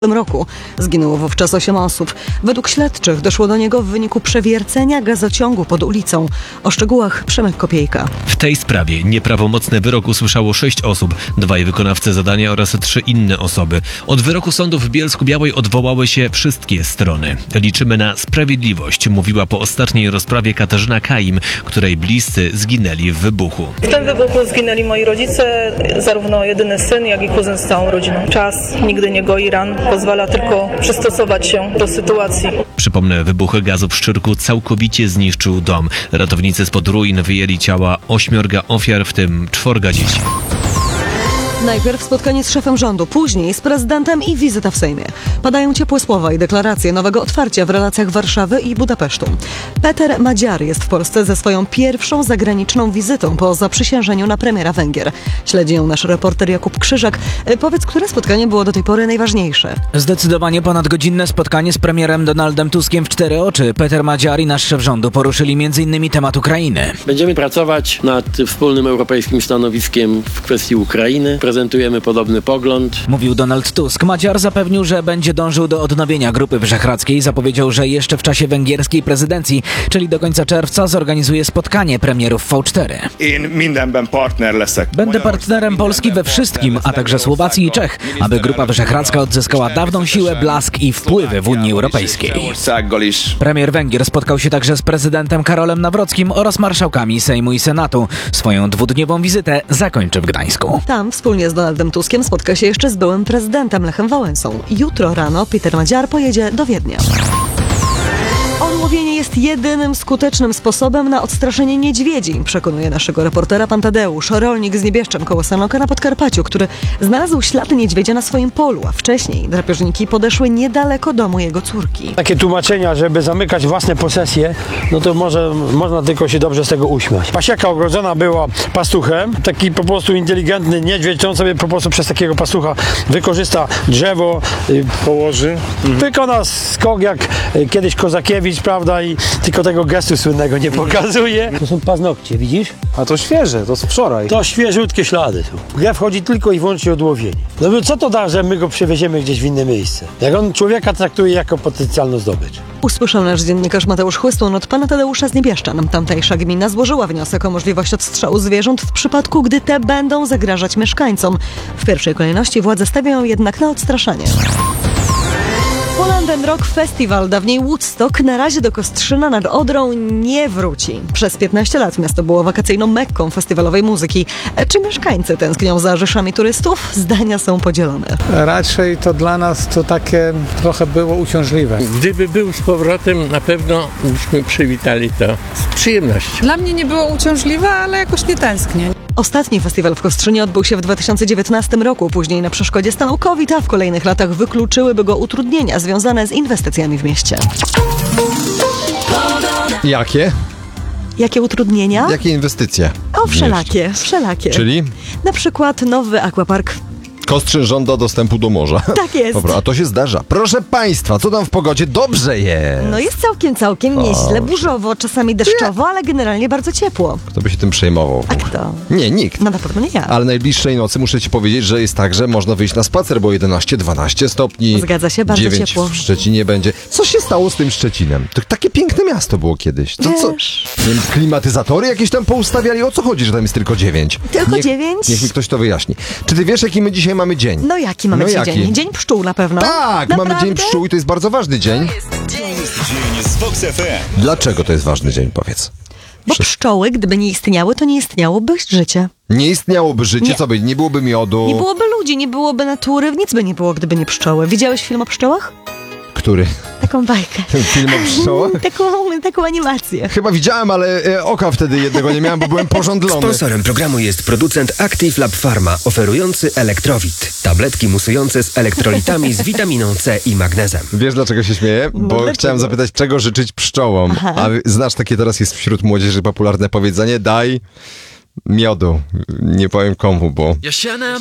W tym roku zginęło wówczas 8 osób. Według śledczych doszło do niego w wyniku przewiercenia gazociągu pod ulicą. O szczegółach Przemek Kopiejka. W tej sprawie nieprawomocny wyrok usłyszało 6 osób, 2 wykonawcy zadania oraz 3 inne osoby. Od wyroku sądu w Bielsku-Białej odwołały się wszystkie strony. Liczymy na sprawiedliwość, mówiła po ostatniej rozprawie Katarzyna Kaim, której bliscy zginęli w wybuchu. W tym wybuchu zginęli moi rodzice, zarówno jedyny syn, jak i kuzyn z całą rodziną. Czas nigdy nie goi ran, pozwala tylko przystosować się do sytuacji. Przypomnę, wybuch gazu w Szczyrku całkowicie zniszczył dom. Ratownicy spod ruin wyjęli ciała 8 ofiar, w tym 4 dzieci. Najpierw spotkanie z szefem rządu, później z prezydentem i wizyta w Sejmie. Padają ciepłe słowa i deklaracje nowego otwarcia w relacjach Warszawy i Budapesztu. Peter Magyar jest w Polsce ze swoją pierwszą zagraniczną wizytą po zaprzysiężeniu na premiera Węgier. Śledzi ją nasz reporter Jakub Krzyżak. Powiedz, które spotkanie było do tej pory najważniejsze? Zdecydowanie ponadgodzinne spotkanie z premierem Donaldem Tuskiem w 4 oczy. Peter Magyar i nasz szef rządu poruszyli m.in. temat Ukrainy. Będziemy pracować nad wspólnym europejskim stanowiskiem w kwestii Ukrainy. Prezentujemy podobny pogląd. Mówił Donald Tusk. Magyar zapewnił, że będzie dążył do odnowienia Grupy Wyszehradzkiej. Zapowiedział, że jeszcze w czasie węgierskiej prezydencji, czyli do końca czerwca, zorganizuje spotkanie premierów V4. Będę partnerem Polski we wszystkim, a także Słowacji i Czech, aby Grupa Wyszehradzka odzyskała dawną siłę, blask i wpływy w Unii Europejskiej. Premier Węgier spotkał się także z prezydentem Karolem Nawrockim oraz marszałkami Sejmu i Senatu. Swoją 2-dniową wizytę zakończy w Gdańsku. Tam wspólnie z Donaldem Tuskiem spotka się jeszcze z byłym prezydentem Lechem Wałęsą. Jutro rano Peter Magyar pojedzie do Wiednia. Łowienie jest jedynym skutecznym sposobem na odstraszenie niedźwiedzi, przekonuje naszego reportera pan Tadeusz, rolnik z Niebieszczan koło Sanoka na Podkarpaciu, który znalazł ślady niedźwiedzia na swoim polu, a wcześniej drapieżniki podeszły niedaleko domu jego córki. Takie tłumaczenia, żeby zamykać własne posesje, no to można tylko się dobrze z tego uśmiać. Pasieka ogrodzona była pastuchem, taki po prostu inteligentny niedźwiedź, on sobie po prostu przez takiego pastucha wykorzysta drzewo, położy. Wykona skok jak kiedyś Kozakiewicz, prawda, i tylko tego gestu słynnego nie pokazuje. To są paznokcie, widzisz? A to świeże, to z wczoraj. To świeżutkie ślady są. Grę wchodzi tylko i wyłącznie od łowienia. No bo co to da, że my go przewieziemy gdzieś w inne miejsce? Jak on człowieka traktuje jako potencjalną zdobycz. Usłyszał nasz dziennikarz Mateusz Chłystun od pana Tadeusza z Niebieszczan. Tamtejsza gmina złożyła wniosek o możliwość odstrzału zwierząt w przypadku, gdy te będą zagrażać mieszkańcom. W pierwszej kolejności władze stawiają jednak na odstraszanie. Poland Rock Festival, dawniej Woodstock, na razie do Kostrzyna nad Odrą nie wróci. Przez 15 lat miasto było wakacyjną mekką festiwalowej muzyki. Czy mieszkańcy tęsknią za rzeszami turystów? Zdania są podzielone. Raczej to dla nas to takie trochę było uciążliwe. Gdyby był z powrotem, na pewno byśmy przywitali to z przyjemnością. Dla mnie nie było uciążliwe, ale jakoś nie tęsknię. Ostatni festiwal w Kostrzynie odbył się w 2019 roku. Później na przeszkodzie stanął COVID, a w kolejnych latach wykluczyłyby go utrudnienia związane z inwestycjami w mieście. Jakie? Jakie utrudnienia? Jakie inwestycje? O, wszelakie. Czyli? Na przykład nowy aquapark. Kostrzyn żąda dostępu do morza. Tak jest. Dobra, a to się zdarza. Proszę państwa, co tam w pogodzie? Dobrze jest. No jest całkiem nieźle. Burzowo, czasami deszczowo, ale generalnie bardzo ciepło. Kto by się tym przejmował? A kto? Nie, nikt. No na pewno nie ja. Ale najbliższej nocy muszę ci powiedzieć, że jest tak, że można wyjść na spacer, bo 11-12 stopni. Zgadza się, bardzo 9 ciepło. w Szczecinie będzie. Co się stało z tym Szczecinem? To takie piękne miasto było kiedyś. To co? Nie wiem, klimatyzatory jakieś tam poustawiali? O co chodzi, że tam jest tylko 9? Tylko 9? Niech mi ktoś to wyjaśni. Czy ty wiesz, jaki my dzisiaj mamy dzień? No jaki mamy dzisiaj dzień? Dzień pszczół na pewno. Tak, naprawdę? mamy dzień pszczół i to jest bardzo ważny dzień. Dzień z Vox FM. Dlaczego to jest ważny dzień, powiedz? Bo pszczoły, gdyby nie istniały, to nie istniałoby życie. Nie istniałoby życie, Nie. co by? Nie byłoby miodu. Nie byłoby ludzi, nie byłoby natury, nic by nie było, gdyby nie pszczoły. Widziałeś film o pszczołach? Który? Taką bajkę. Ten film o pszczołach? Taką animację. Chyba widziałem, ale oka wtedy jednego nie miałem, bo byłem porządlony. Sponsorem programu jest producent Active Lab Pharma, oferujący Elektrowit. Tabletki musujące z elektrolitami z witaminą C i magnezem. Wiesz, dlaczego się śmieję? Bo chciałem zapytać, czego życzyć pszczołom. Aha. A znasz takie teraz jest wśród młodzieży popularne powiedzenie: daj miodu. Nie powiem komu, bo...